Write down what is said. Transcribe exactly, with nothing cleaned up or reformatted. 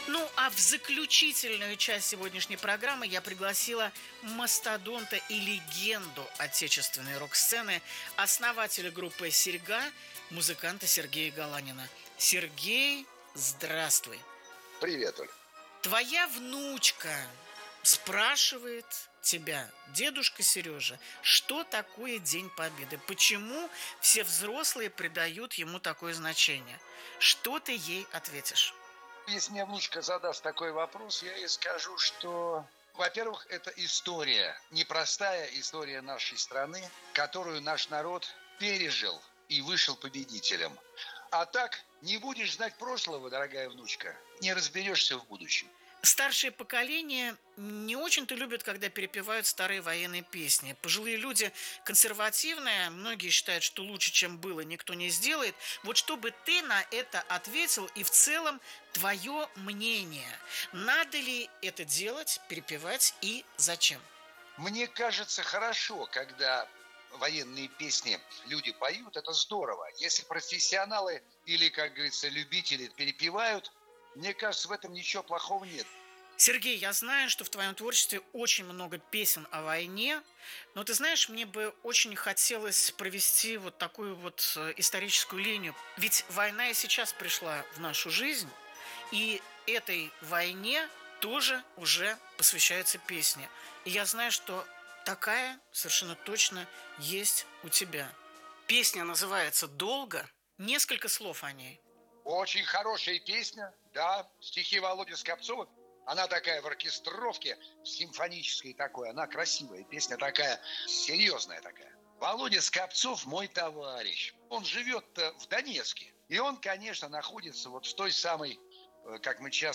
Ну, а в заключительную часть сегодняшней программы я пригласила мастодонта и легенду отечественной рок-сцены, основателя группы «Серьга», музыканта Сергея Галанина. Сергей, здравствуй. Привет, Оль. Твоя внучка спрашивает тебя, дедушка Сережа, что такое День Победы? Почему все взрослые придают ему такое значение? Что ты ей ответишь? Если мне внучка задаст такой вопрос, я ей скажу, что, во-первых, это история, непростая история нашей страны, которую наш народ пережил и вышел победителем. А так, не будешь знать прошлого, дорогая внучка, не разберешься в будущем. Старшее поколение не очень-то любят, когда перепевают старые военные песни. Пожилые люди консервативные, многие считают, что лучше, чем было, никто не сделает. Вот чтобы ты на это ответил и в целом твое мнение. Надо ли это делать, перепевать и зачем? Мне кажется, хорошо, когда военные песни люди поют, это здорово. Если профессионалы или, как говорится, любители перепевают, мне кажется, в этом ничего плохого нет. Сергей, я знаю, что в твоем творчестве очень много песен о войне, но ты знаешь, мне бы очень хотелось провести вот такую вот историческую линию. Ведь война и сейчас пришла в нашу жизнь, и этой войне тоже уже посвящаются песни. И я знаю, что такая совершенно точно есть у тебя. Песня называется «Долго». Несколько слов о ней. Очень хорошая песня, да, стихи Володи Скопцова. Она такая в оркестровке, симфонической такой, она красивая, песня такая, серьезная такая. Володя Скопцов мой товарищ, он живет в Донецке. И он, конечно, находится вот в той самой, как мы часто